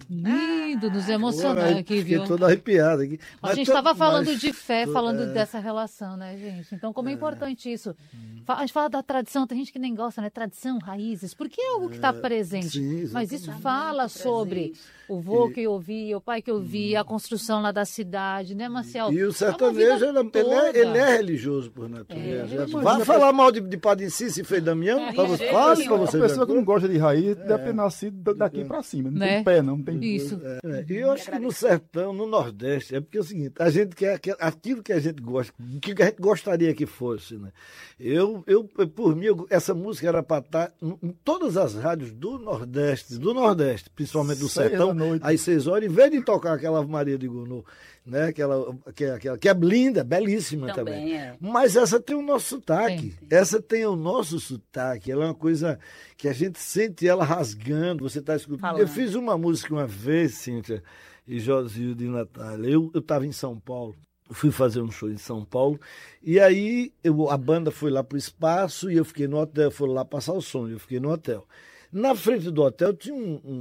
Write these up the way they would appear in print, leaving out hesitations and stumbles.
Lindo, nos emocionando aqui, viu? Fiquei todo arrepiado aqui. A gente estava falando de fé, falando dessa relação, né, gente? Então, como é importante isso? A gente fala da tradição, tem gente que nem gosta, né? Tradição, raízes, porque é algo que está presente. Sim, mas isso fala sobre o vô que eu vi, o pai que eu vi, a construção lá da cidade, né, Marcel? E o sertanejo, ele é religioso por natureza. Vai falar mal de Padre Cícero e Frei Damião? Fácil para você A pessoa que não gosta de raiz deve ter nascido daqui para cima. Não tem pé, não tem. Isso. E eu acho que no sertão, no Nordeste, é porque é o seguinte, a gente quer aquilo que a gente gosta, que a gente gostaria que fosse, né? Por mim, essa música era para estar em todas as rádios do Nordeste, principalmente do sertão, às 6 horas, em vez de tocar aquela Ave Maria de Gounod, né? Que é linda, belíssima também. Mas essa tem o nosso sotaque. Essa tem o nosso sotaque. Ela é uma coisa que a gente sente ela rasgando. Você está escutando. Falando. Eu fiz uma música uma vez, Cíntia e Josildo e Natália. Eu estava em São Paulo. Fui fazer um show em São Paulo. E aí a banda foi lá para o espaço e eu fiquei no hotel. Foram lá passar o som. Eu fiquei no hotel. Na frente do hotel tinha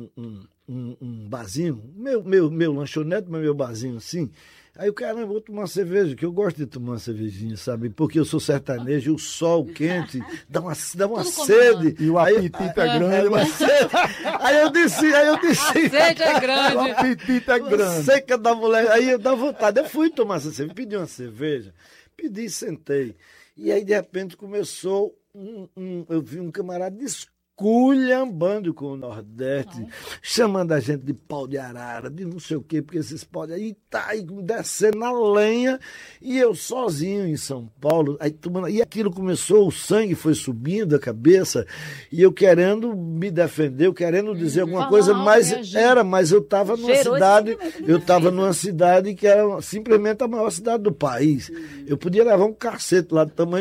um barzinho, meu lanchonete, mas meu barzinho assim. Aí o cara, vou tomar uma cerveja, que eu gosto de tomar uma cervejinha, sabe? Porque eu sou sertanejo, o sol quente dá uma sede. E o apetite é grande. Aí eu disse. A sede é grande. O apetite é grande. Seca da mulher. Aí eu dá vontade. Eu fui tomar essa cerveja, pedi uma cerveja, pedi e sentei. E aí, de repente, começou eu vi um camarada esculhambando com o Nordeste, chamando a gente de pau de arara, de não sei o quê, porque esses pau de arara, aí descendo na lenha, e eu sozinho em São Paulo, aí tomando, e aquilo começou, o sangue foi subindo a cabeça, e eu querendo me defender, eu querendo dizer alguma coisa, mas eu estava numa cidade que era simplesmente a maior cidade do país. Eu podia levar um cacete lá do tamanho